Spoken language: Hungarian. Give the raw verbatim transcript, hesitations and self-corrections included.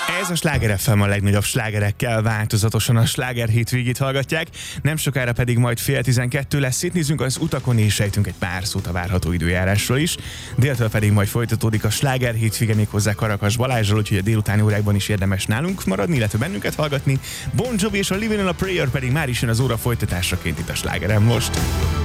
Ez a Sláger ef em, a legnagyobb slágerekkel változatosan a sláger hétvégét hallgatják, nem sokára pedig majd fél tizenkettő lesz, szétnézünk az utakon és sejtünk egy pár szót a várható időjárásról is. Déltől pedig majd folytatódik a sláger hétvége méghozzá Karakas Balázsral, úgyhogy a délutáni órákban is érdemes nálunk maradni, illetve bennünket hallgatni. Bon Jovi és a Living on a Prayer pedig már is jön az óra folytatásaként itt a Slágerem most.